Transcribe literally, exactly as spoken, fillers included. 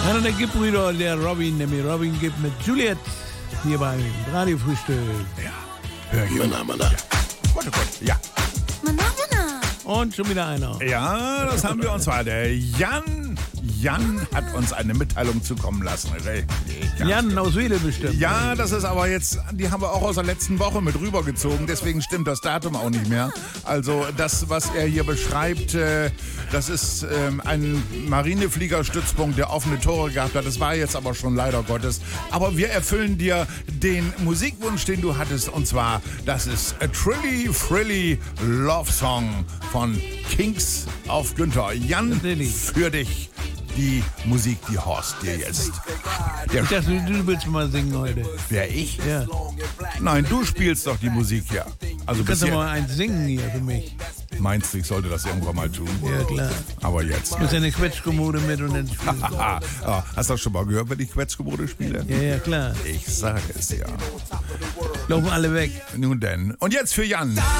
Einer der Gibb-Brüder, der Robin, nämlich Robin Gibb mit Juliet, hier beim Radiofrühstück. Ja, hör hier. Mana, mana. Ja. Warte kurz, ja. Mana, mana. Und schon wieder einer. Ja, das haben wir, und zwar der Jan. Jan hat uns eine Mitteilung zukommen lassen. Jan aus Wedel bestimmt. Ja, das ist aber jetzt, die haben wir auch aus der letzten Woche mit rübergezogen, deswegen stimmt das Datum auch nicht mehr. Also das, was er hier beschreibt, äh, das ist ähm, ein Marinefliegerstützpunkt, der offene Tore gehabt hat. Das war jetzt aber schon leider Gottes. Aber wir erfüllen dir den Musikwunsch, den du hattest, und zwar, das ist A Trilly Frilly Love Song von Kings auf Günther. Jan, für dich die Musik, die Horst dir jetzt. Ich dachte, du willst mal singen heute. Wer, ich? Ja. Nein, du spielst doch die Musik hier. Also Du kannst doch bisher, mal eins singen hier für mich. meinst du, ich sollte das irgendwann mal tun? Ja, klar. Aber jetzt. Du hast ja eine Quetschkommode mit und dann spielst du. Haha, ah, hast du das schon mal gehört, wenn ich Quetschkommode spiele? Ja, ja, klar. Ich sage es ja. Laufen alle weg. Nun denn. Und jetzt für Jan.